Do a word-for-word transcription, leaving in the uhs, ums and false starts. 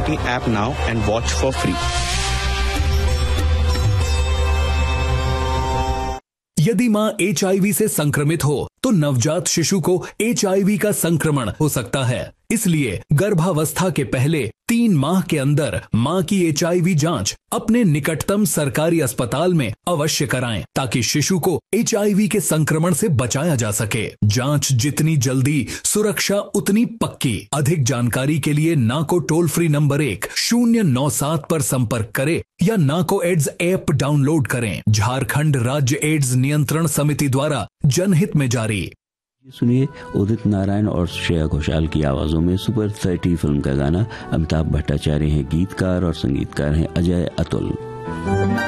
Immunity app now and watch for free. यदि मां H I we से संक्रमित हो तो नवजात शिशु को एच आई वी का संक्रमण हो सकता है। इसलिए गर्भावस्था के पहले तीन माह के अंदर मां की एच आई वी जांच अपने निकटतम सरकारी अस्पताल में अवश्य कराएं ताकि शिशु को एच आई वी के संक्रमण से बचाया जा सके। जांच जितनी जल्दी, सुरक्षा उतनी पक्की। अधिक जानकारी के लिए नाको टोल फ्री नंबर एक शून्य नौ सात पर संपर्क करें या नाको एड्स ऐप डाउनलोड करें। झारखंड राज्य एड्स नियंत्रण समिति द्वारा जनहित में जारी। सुनिए उदित नारायण और श्रेया घोषाल की आवाजों में सुपर थर्टी फिल्म का गाना। अमिताभ भट्टाचार्य हैं गीतकार और संगीतकार हैं अजय अतुल।